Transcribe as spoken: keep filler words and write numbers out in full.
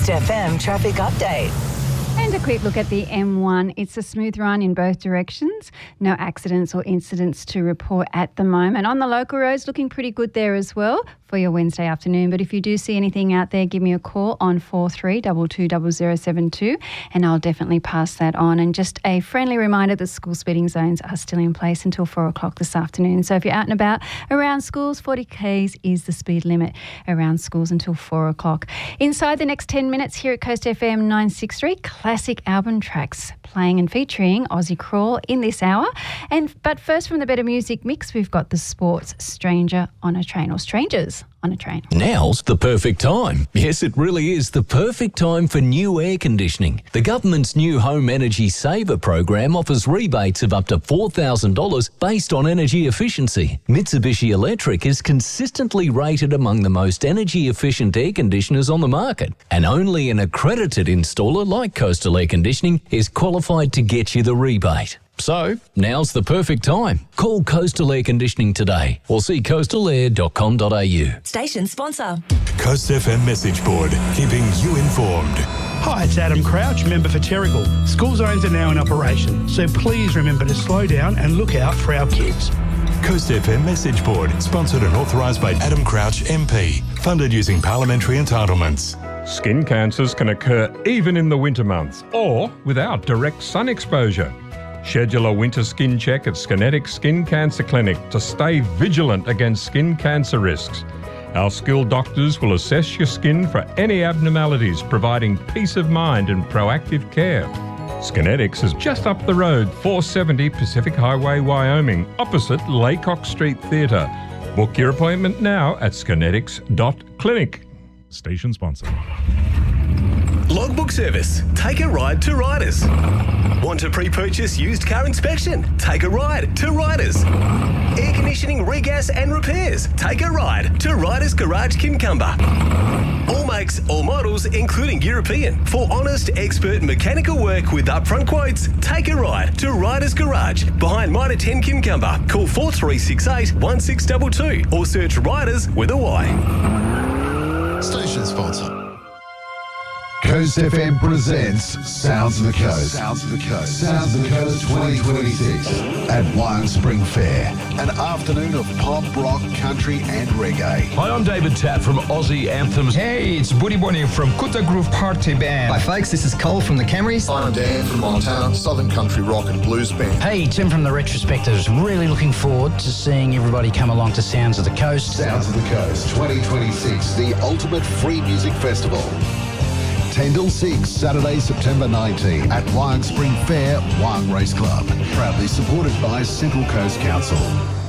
Coast F M traffic update. And a quick look at the M one. It's a smooth run in both directions. No accidents or incidents to report at the moment. On the local roads, looking pretty good there as well for your Wednesday afternoon. But if you do see anything out there, give me a call on four three two two zero zero seven two and I'll definitely pass that on. And just a friendly reminder that school speeding zones are still in place until four o'clock this afternoon. So if you're out and about around schools, forty k's is the speed limit around schools until four o'clock. Inside the next ten minutes here at Coast F M nine sixty-three, classic album tracks playing and featuring Aussie Crawl in this hour. And But first, from the Better Music Mix, we've got the Sports Stranger on a Train, or Strangers on a Train. Now's the perfect time. Yes, it really is the perfect time for new air conditioning. The government's new Home Energy Saver program offers rebates of up to four thousand dollars based on energy efficiency. Mitsubishi Electric is consistently rated among the most energy efficient air conditioners on the market, and only an accredited installer like Coastal Air Conditioning is qualified to get you the rebate. So, now's the perfect time. Call Coastal Air Conditioning today or see coastal air dot com dot a u. Station sponsor. Coast F M message board, keeping you informed. Hi, it's Adam Crouch, member for Terrigal. School zones are now in operation, so please remember to slow down and look out for our kids. Coast F M message board, sponsored and authorised by Adam Crouch M P, funded using parliamentary entitlements. Skin cancers can occur even in the winter months or without direct sun exposure. Schedule a winter skin check at Skinetics Skin Cancer Clinic to stay vigilant against skin cancer risks. Our skilled doctors will assess your skin for any abnormalities, providing peace of mind and proactive care. Skinetics is just up the road, four seventy Pacific Highway, Wyoming, opposite Laycock Street Theatre. Book your appointment now at skinetics dot clinic. Station sponsor. Logbook service. Take a ride to Riders. Want to pre-purchase used car inspection? Take a ride to Riders. Air conditioning, regas and repairs? Take a ride to Riders Garage Kincumber. All makes, all models, including European. For honest, expert mechanical work with upfront quotes, take a ride to Riders Garage behind Mitre ten Kincumber. Call four three six eight, one six two two or search Riders with a Y. Station sponsor. Coast F M presents Sounds of the Coast. Sounds of the Coast. Sounds of the Coast twenty twenty-six at Wyong Spring Fair. An afternoon of pop, rock, country and reggae. Hi, I'm David Tapp from Aussie Anthems. Hey, it's Buddy Bonnie from Kuta Groove Party Band. Hi folks, this is Cole from the Camrys. I'm Dan from Montana, Southern Country Rock and Blues Band. Hey, Tim from the Retrospectives. Really looking forward to seeing everybody come along to Sounds of the Coast. Sounds of the Coast twenty twenty-six, the ultimate free music festival. ten till six, Saturday, September nineteenth at Wyong Spring Fair, Wyong Race Club. Proudly supported by Central Coast Council.